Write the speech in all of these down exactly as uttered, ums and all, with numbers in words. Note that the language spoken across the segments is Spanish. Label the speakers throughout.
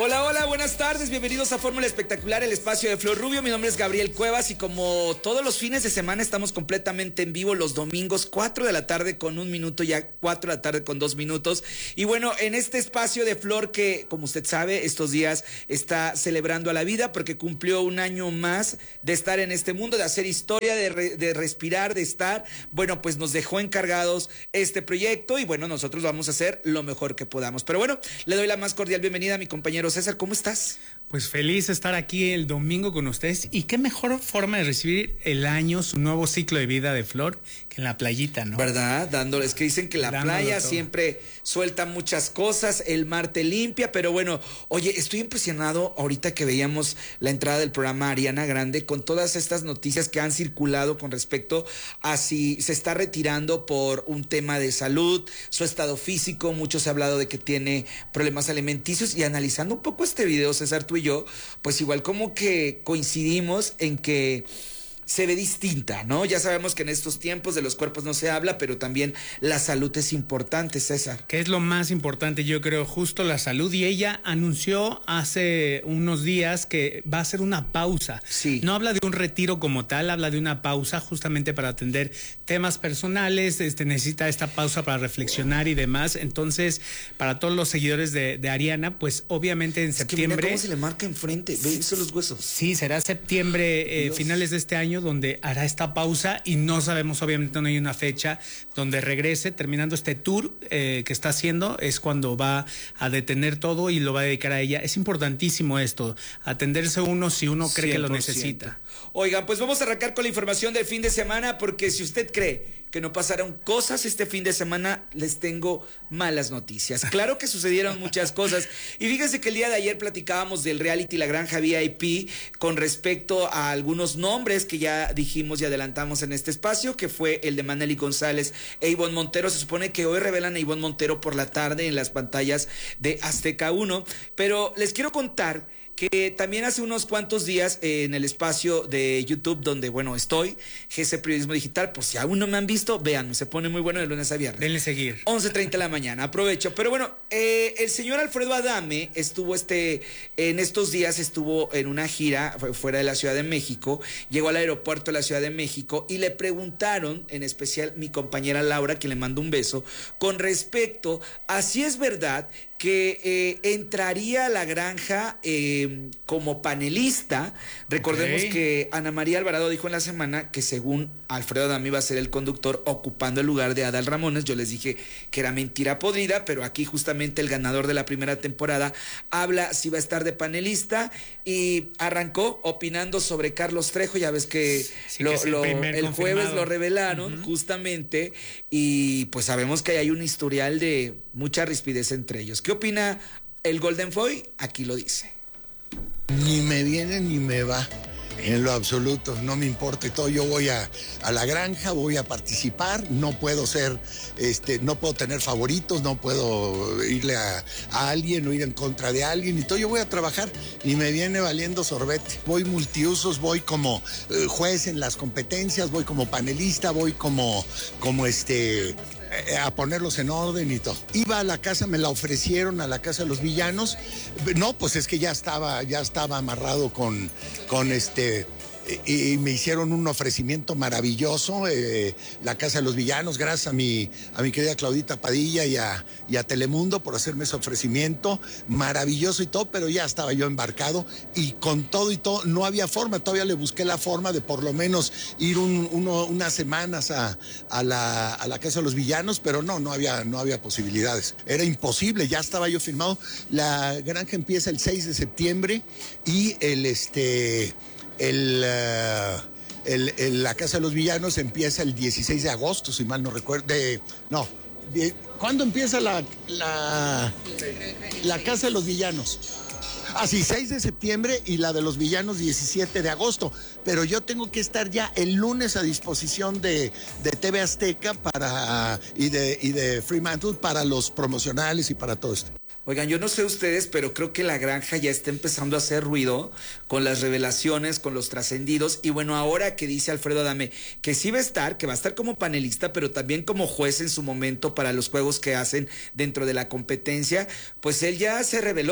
Speaker 1: Hola, hola, buenas tardes, bienvenidos a Fórmula Espectacular, el espacio de Flor Rubio. Mi nombre es Gabriel Cuevas y como todos los fines de semana estamos completamente en vivo los domingos, cuatro de la tarde con un minuto, ya cuatro de la tarde con dos minutos. Y bueno, en este espacio de Flor que, como usted sabe, estos días está celebrando a la vida porque cumplió un año más de estar en este mundo, de hacer historia, de, re, de respirar, de estar. Bueno, pues nos dejó encargados este proyecto y bueno, nosotros vamos a hacer lo mejor que podamos. Pero bueno, le doy la más cordial bienvenida a mi compañero César. ¿Cómo estás?
Speaker 2: Pues feliz de estar aquí el domingo con ustedes y qué mejor forma de recibir el año, su nuevo ciclo de vida de Flor que en la playita, ¿no?
Speaker 1: ¿Verdad? Dándoles que dicen que la Dándolo playa todo. Siempre suelta muchas cosas, el mar te limpia, pero bueno, oye, estoy impresionado ahorita que veíamos la entrada del programa Ariana Grande con todas estas noticias que han circulado con respecto a si se está retirando por un tema de salud, su estado físico, mucho se ha hablado de que tiene problemas alimenticios y analizando un poco este video, César, tú y yo, pues igual como que coincidimos en que se ve distinta, ¿no? Ya sabemos que en estos tiempos de los cuerpos no se habla, pero también la salud es importante, César.
Speaker 2: ¿Qué es lo más importante? Yo creo justo la salud, y ella anunció hace unos días que va a hacer una pausa.
Speaker 1: Sí.
Speaker 2: No habla de un retiro como tal, habla de una pausa justamente para atender temas personales, este, necesita esta pausa para reflexionar y demás. Entonces, para todos los seguidores de, de Ariana, pues obviamente en
Speaker 1: es
Speaker 2: septiembre...
Speaker 1: Que mira cómo se le marca enfrente, ve esos los huesos.
Speaker 2: Sí, será septiembre, eh, finales de este año, donde hará esta pausa y no sabemos, obviamente no hay una fecha donde regrese. Terminando este tour eh, que está haciendo es cuando va a detener todo y lo va a dedicar a ella. Es importantísimo esto, atenderse uno si uno cree cien por ciento que lo necesita.
Speaker 1: Oigan, pues vamos a arrancar con la información del fin de semana, porque si usted cree que no pasaron cosas este fin de semana, les tengo malas noticias. Claro que sucedieron muchas cosas. Y fíjense que el día de ayer platicábamos del reality La Granja V I P con respecto a algunos nombres que ya dijimos y adelantamos en este espacio, que fue el de Manely González e Ivonne Montero. Se supone que hoy revelan a Ivonne Montero por la tarde en las pantallas de Azteca uno. Pero les quiero contar que también hace unos cuantos días eh, en el espacio de YouTube donde, bueno, estoy, G C Periodismo Digital, por si aún no me han visto, véanme, se pone muy bueno de lunes a viernes.
Speaker 2: Denle seguir.
Speaker 1: once treinta de la mañana, aprovecho. Pero bueno, eh, el señor Alfredo Adame estuvo este, en estos días estuvo en una gira fuera de la Ciudad de México, llegó al aeropuerto de la Ciudad de México y le preguntaron, en especial mi compañera Laura, que le mando un beso, con respecto a si es verdad que eh, entraría a La Granja eh, como panelista. Recordemos okay. que Ana María Alvarado dijo en la semana que según Alfredo Adame iba a ser el conductor ocupando el lugar de Adal Ramones. Yo les dije que era mentira podrida, pero aquí justamente el ganador de la primera temporada habla si va a estar de panelista y arrancó opinando sobre Carlos Trejo. Ya ves que, sí, lo, que el, lo, el jueves lo revelaron uh-huh. justamente, y pues sabemos que hay un historial de mucha rispidez entre ellos. ¿Qué opina el Golden Boy? Aquí lo dice.
Speaker 3: Ni me viene ni me va, en lo absoluto, no me importa y todo. Yo voy a, a La Granja, voy a participar, no puedo ser, este, no puedo tener favoritos, no puedo irle a, a alguien o ir en contra de alguien y todo. Yo voy a trabajar y me viene valiendo sorbete. Voy multiusos, voy como eh, juez en las competencias, voy como panelista, voy como, como este... a ponerlos en orden y todo. Iba a la casa, me la ofrecieron a la Casa de los Villanos. No, pues es que ya estaba, ya estaba amarrado con, con este... y me hicieron un ofrecimiento maravilloso, eh, la Casa de los Villanos, gracias a mi, a mi querida Claudita Padilla y a, y a Telemundo por hacerme ese ofrecimiento, maravilloso y todo, pero ya estaba yo embarcado y con todo y todo no había forma. Todavía le busqué la forma de por lo menos ir un, uno, unas semanas a, a, la, a la Casa de los Villanos, pero no, no había, no había posibilidades. Era imposible, ya estaba yo firmado. La Granja empieza el seis de septiembre y el este... El, uh, el, el, la Casa de los Villanos empieza el dieciséis de agosto, si mal no recuerdo. De, no, de, ¿cuándo empieza la, la, la Casa de los Villanos? Ah, sí, seis de septiembre y la de los Villanos diecisiete de agosto. Pero yo tengo que estar ya el lunes a disposición de, de T V Azteca para, y, de, y de Fremantle para los promocionales y para todo esto.
Speaker 1: Oigan, yo no sé ustedes, pero creo que La Granja ya está empezando a hacer ruido con las revelaciones, con los trascendidos. Y bueno, ahora que dice Alfredo Adame que sí va a estar, que va a estar como panelista, pero también como juez en su momento para los juegos que hacen dentro de la competencia, pues él ya se reveló.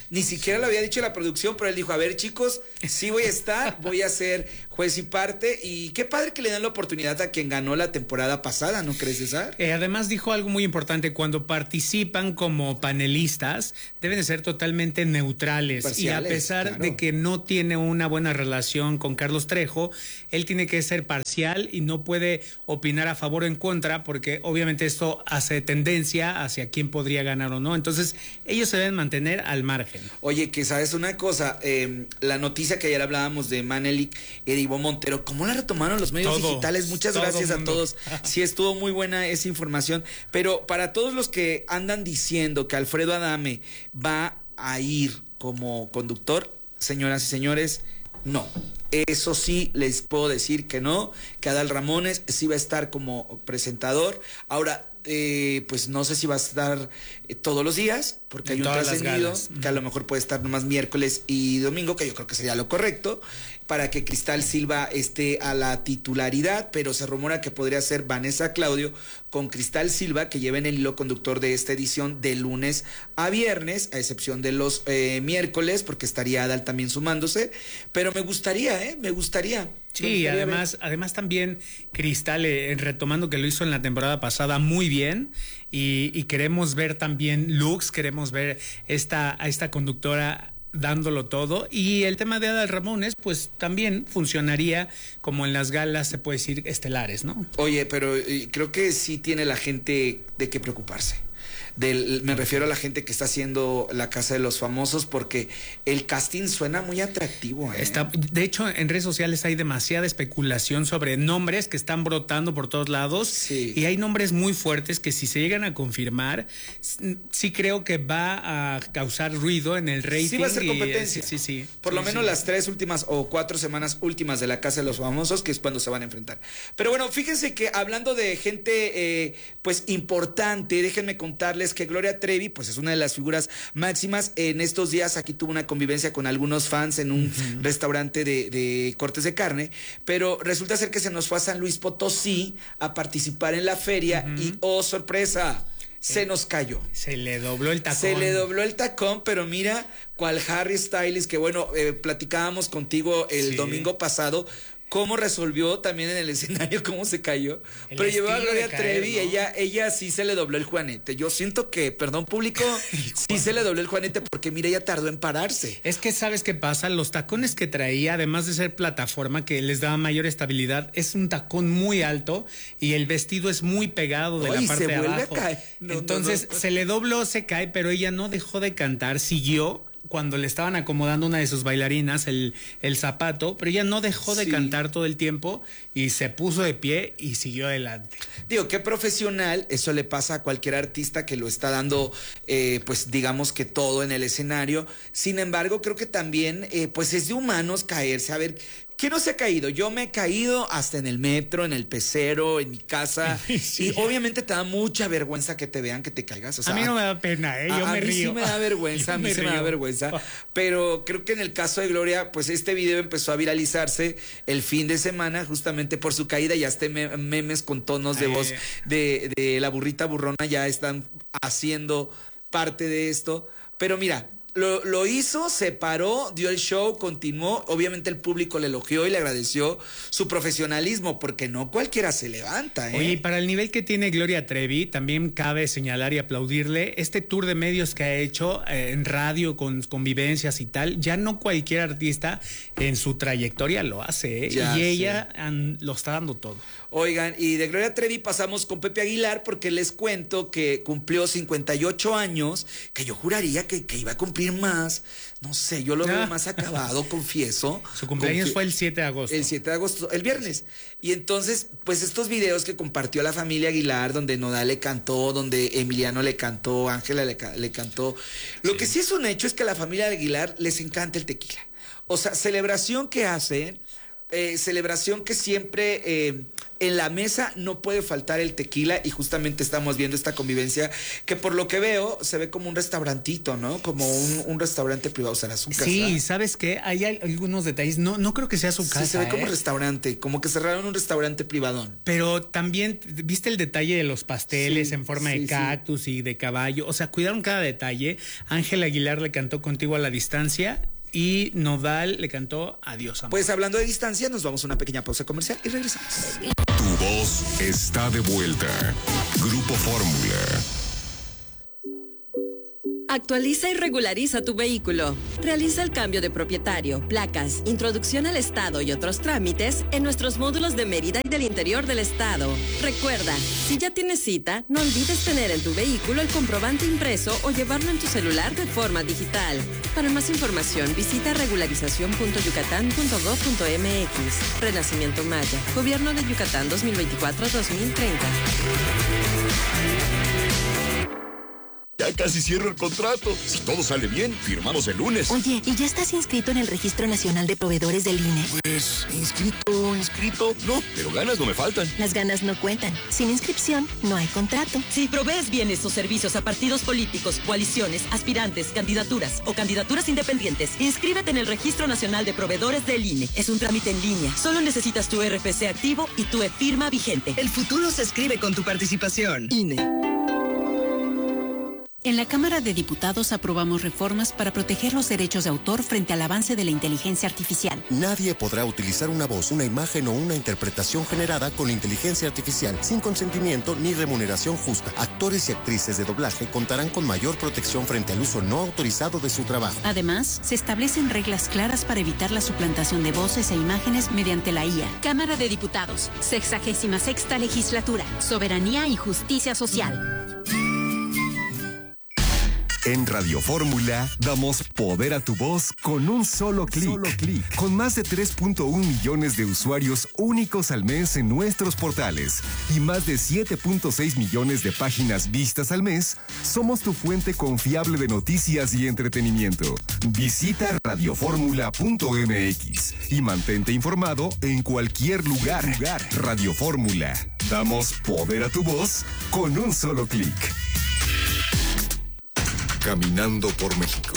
Speaker 1: ni siquiera lo había dicho la producción, pero él dijo, a ver chicos, sí voy a estar, voy a ser juez y parte, y qué padre que le dan la oportunidad a quien ganó la temporada pasada, ¿no crees, César?
Speaker 2: Eh, además dijo algo muy importante, cuando participan como panelistas, deben de ser totalmente neutrales,
Speaker 1: Parciales,
Speaker 2: y a pesar
Speaker 1: claro.
Speaker 2: de que no tiene una buena relación con Carlos Trejo, él tiene que ser parcial y no puede opinar a favor o en contra, porque obviamente esto hace tendencia hacia quién podría ganar o no, entonces ellos se deben mantener al margen.
Speaker 1: Oye, que sabes una cosa, eh, la noticia que ayer hablábamos de Manelik y de Ivonne Montero, ¿cómo la retomaron los medios
Speaker 2: Todo,
Speaker 1: digitales? Muchas
Speaker 2: todo
Speaker 1: gracias a
Speaker 2: mundo.
Speaker 1: todos. Sí, estuvo muy buena esa información, pero para todos los que andan diciendo que Alfredo Adame va a ir como conductor, señoras y señores, no. Eso sí, les puedo decir que no, que Adal Ramones sí va a estar como presentador. Ahora, eh, pues no sé si va a estar eh, todos los días, porque
Speaker 2: En
Speaker 1: hay un
Speaker 2: todas las
Speaker 1: trascendido
Speaker 2: galas.
Speaker 1: que a lo mejor puede estar nomás miércoles y domingo, que yo creo que sería lo correcto, para que Cristal Silva esté a la titularidad, pero se rumora que podría ser Vanessa Claudio con Cristal Silva, que lleven el hilo conductor de esta edición de lunes a viernes, a excepción de los eh, miércoles, porque estaría Adal también sumándose, pero me gustaría, ¿eh? Me gustaría.
Speaker 2: Sí, además, además también Cristal, eh, retomando que lo hizo en la temporada pasada muy bien, y, y queremos ver también looks, queremos ver esta, a esta conductora dándolo todo, y el tema de Adal Ramones pues también funcionaría como en las galas, se puede decir, estelares, ¿no?
Speaker 1: Oye, pero eh, creo que sí tiene la gente de qué preocuparse. Del, me refiero a la gente que está haciendo La Casa de los Famosos, porque el casting suena muy atractivo, ¿eh?
Speaker 2: Está, de hecho, en redes sociales hay demasiada especulación sobre nombres que están brotando por todos lados,
Speaker 1: Sí.
Speaker 2: y hay nombres muy fuertes que si se llegan a confirmar, sí creo que va a causar ruido en el rating.
Speaker 1: Sí va a ser
Speaker 2: y,
Speaker 1: competencia.
Speaker 2: sí, sí, sí.
Speaker 1: Por lo
Speaker 2: Sí,
Speaker 1: menos
Speaker 2: sí.
Speaker 1: las tres últimas o cuatro semanas últimas de La Casa de los Famosos, que es cuando se van a enfrentar. Pero bueno, fíjense que hablando de gente eh, pues importante, déjenme contarles que Gloria Trevi pues es una de las figuras máximas. En estos días aquí tuvo una convivencia con algunos fans en un uh-huh. restaurante de, de cortes de carne, pero resulta ser que se nos fue a San Luis Potosí a participar en la feria uh-huh. y oh sorpresa, se eh, nos cayó.
Speaker 2: Se le dobló el tacón.
Speaker 1: Se le dobló el tacón, pero mira, cual Harry Styles, que bueno, eh, platicábamos contigo el sí. domingo pasado, cómo resolvió también en el escenario, cómo se cayó. El pero llevó a Gloria caer, Trevi, ¿no? ella, ella sí se le dobló el juanete. Yo siento que, perdón público, sí se le dobló el juanete porque mira, ella tardó en pararse.
Speaker 2: Es que ¿sabes qué pasa? Los tacones que traía, además de ser plataforma que les daba mayor estabilidad, es un tacón muy alto y el vestido es muy pegado de Ay, la parte
Speaker 1: se
Speaker 2: de
Speaker 1: vuelve
Speaker 2: abajo.
Speaker 1: A caer. No,
Speaker 2: Entonces
Speaker 1: no, no.
Speaker 2: se le dobló, se cae, pero ella no dejó de cantar, siguió. Cuando le estaban acomodando una de sus bailarinas el, el zapato, pero ella no dejó de sí. cantar todo el tiempo y se puso de pie y siguió adelante.
Speaker 1: Digo, qué profesional, eso le pasa a cualquier artista que lo está dando, eh, pues digamos que todo en el escenario. Sin embargo, creo que también, eh, pues es de humanos caerse. A ver, ¿quién no se ha caído? Yo me he caído hasta en el metro, en el pecero, en mi casa. Sí. Y obviamente te da mucha vergüenza que te vean que te caigas. O sea,
Speaker 2: a mí no me da pena, ¿eh? Yo
Speaker 1: a,
Speaker 2: me
Speaker 1: a mí
Speaker 2: río.
Speaker 1: sí me da vergüenza, a mí se me da vergüenza. Pero creo que en el caso de Gloria, pues este video empezó a viralizarse el fin de semana justamente por su caída. Ya este me memes con tonos de Ay, voz de, de la burrita burrona ya están haciendo parte de esto. Pero mira, Lo, lo hizo, se paró, dio el show, continuó. Obviamente el público le elogió y le agradeció su profesionalismo, porque no cualquiera se levanta, ¿eh?
Speaker 2: Oye, y para el nivel que tiene Gloria Trevi, también cabe señalar y aplaudirle este tour de medios que ha hecho eh, en radio con convivencias y tal. Ya no cualquier artista en su trayectoria lo hace, ¿eh? Ya, y ella sí. han, lo está dando todo.
Speaker 1: Oigan, y de Gloria Trevi pasamos con Pepe Aguilar, porque les cuento que cumplió cincuenta y ocho años, que yo juraría que, que iba a cumplir más. No sé, yo lo ah. veo más acabado, confieso.
Speaker 2: Su cumpleaños
Speaker 1: Confi-
Speaker 2: fue el siete de agosto.
Speaker 1: El siete de agosto, el viernes. Y entonces, pues estos videos que compartió la familia Aguilar, donde Nodal le cantó, donde Emiliano le cantó, Ángela le, le cantó. Lo sí. que sí es un hecho es que a la familia Aguilar les encanta el tequila. O sea, celebración que hacen, eh, celebración que siempre... Eh, en la mesa no puede faltar el tequila y justamente estamos viendo esta convivencia que por lo que veo se ve como un restaurantito, ¿no? Como un, un restaurante privado, o sea, su casa.
Speaker 2: Sí, ¿sabes qué? Hay algunos detalles, no, no creo que sea su casa.
Speaker 1: Sí, se ve
Speaker 2: ¿eh?
Speaker 1: como un restaurante, como que cerraron un restaurante privadón.
Speaker 2: Pero también, ¿viste el detalle de los pasteles
Speaker 1: Sí,
Speaker 2: en forma
Speaker 1: sí,
Speaker 2: de cactus
Speaker 1: sí.
Speaker 2: y de caballo? O sea, cuidaron cada detalle. Ángel Aguilar le cantó Contigo a la distancia y Nodal le cantó Adiós, amor.
Speaker 1: Pues hablando de distancia, nos vamos a una pequeña pausa comercial y regresamos.
Speaker 4: Tu voz está de vuelta. Grupo Fórmula.
Speaker 5: Actualiza y regulariza tu vehículo. Realiza el cambio de propietario, placas, introducción al estado y otros trámites en nuestros módulos de Mérida y del interior del estado. Recuerda, si ya tienes cita, no olvides tener en tu vehículo el comprobante impreso o llevarlo en tu celular de forma digital. Para más información, visita regularización punto yucatán punto gov punto mx. Renacimiento Maya. Gobierno de Yucatán dos mil veinticuatro a dos mil treinta.
Speaker 4: Ya casi cierro el contrato. Si todo sale bien, firmamos el lunes.
Speaker 6: Oye, ¿y ya estás inscrito en el Registro Nacional de Proveedores del I N E?
Speaker 4: Pues, inscrito, inscrito. No, pero ganas no me faltan.
Speaker 6: Las ganas no cuentan. Sin inscripción, no hay contrato.
Speaker 7: Si provees bienes o servicios a partidos políticos, coaliciones, aspirantes, candidaturas o candidaturas independientes, inscríbete en el Registro Nacional de Proveedores del I N E. Es un trámite en línea. Solo necesitas tu R F C activo y tu e-firma vigente.
Speaker 8: El futuro se escribe con tu participación.
Speaker 7: I N E.
Speaker 9: En la Cámara de Diputados aprobamos reformas para proteger los derechos de autor frente al avance de la inteligencia artificial.
Speaker 10: Nadie podrá utilizar una voz, una imagen o una interpretación generada con inteligencia artificial sin consentimiento ni remuneración justa. Actores y actrices de doblaje contarán con mayor protección frente al uso no autorizado de su trabajo.
Speaker 9: Además, se establecen reglas claras para evitar la suplantación de voces e imágenes mediante la I A. Cámara de Diputados, sexagésima sexta legislatura, soberanía y justicia social.
Speaker 4: En Radio Fórmula damos poder a tu voz con un solo clic. Solo clic. Con más de tres punto uno millones de usuarios únicos al mes en nuestros portales y más de siete punto seis millones de páginas vistas al mes, somos tu fuente confiable de noticias y entretenimiento. Visita radioformula punto m x y mantente informado en cualquier lugar. Radio Fórmula. Damos poder a tu voz con un solo clic. Caminando por México.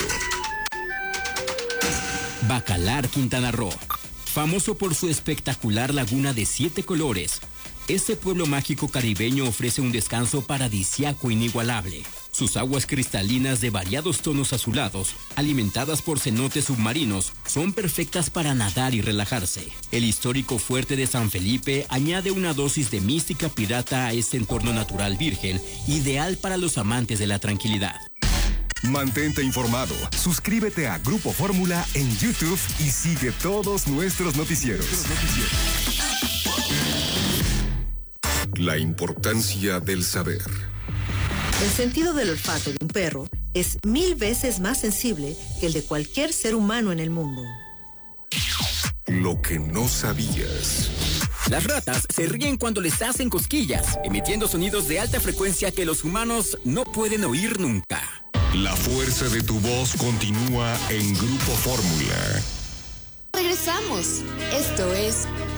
Speaker 11: Bacalar, Quintana Roo. Famoso por su espectacular laguna de siete colores, este pueblo mágico caribeño ofrece un descanso paradisíaco inigualable. Sus aguas cristalinas de variados tonos azulados, alimentadas por cenotes submarinos, son perfectas para nadar y relajarse. El histórico fuerte de San Felipe añade una dosis de mística pirata a este entorno natural virgen, ideal para los amantes de la tranquilidad.
Speaker 4: Mantente informado. Suscríbete a Grupo Fórmula en YouTube y sigue todos nuestros noticieros. La importancia del saber.
Speaker 12: El sentido del olfato de un perro es mil veces más sensible que el de cualquier ser humano en el mundo.
Speaker 4: Lo que no sabías.
Speaker 11: Las ratas se ríen cuando les hacen cosquillas, emitiendo sonidos de alta frecuencia que los humanos no pueden oír nunca.
Speaker 4: La fuerza de tu voz continúa en Grupo Fórmula.
Speaker 13: Regresamos. Esto es